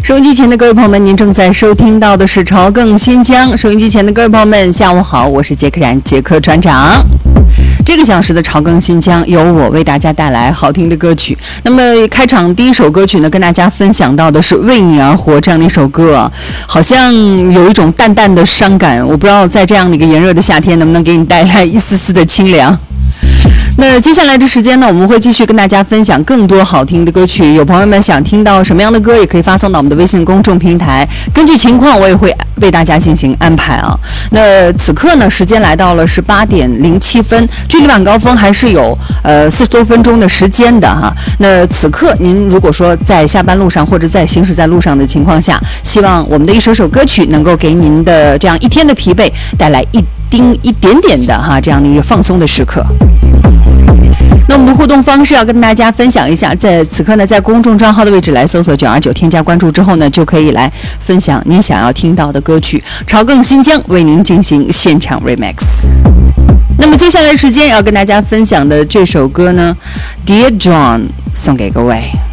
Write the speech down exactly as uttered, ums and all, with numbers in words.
收音机前的各位朋友们，您正在收听到的是朝更新疆。收音机前的各位朋友们，下午好，我是杰克然，杰克船长。这个小时的朝更新疆由我为大家带来好听的歌曲。那么开场第一首歌曲呢，跟大家分享到的是《为你而活》这样的一首歌，好像有一种淡淡的伤感，我不知道在这样的一个炎热的夏天能不能给你带来一丝丝的清凉。那接下来的时间呢，我们会继续跟大家分享更多好听的歌曲。有朋友们想听到什么样的歌，也可以发送到我们的微信公众平台，根据情况我也会为大家进行安排啊。那此刻呢，时间来到了十八点零七分，距离晚高峰还是有呃四十多分钟的时间的哈。那此刻您如果说在下班路上或者在行驶在路上的情况下，希望我们的一首首歌曲能够给您的这样一天的疲惫带来一丁一点点的哈这样的一个放松的时刻。那我们的互动方式要跟大家分享一下，在此刻呢，在公众账号的位置来搜索九二九，添加关注之后呢，就可以来分享您想要听到的歌曲。朝更新疆为您进行现场 remix。那么接下来时间要跟大家分享的这首歌呢 ，Dear John 送给各位。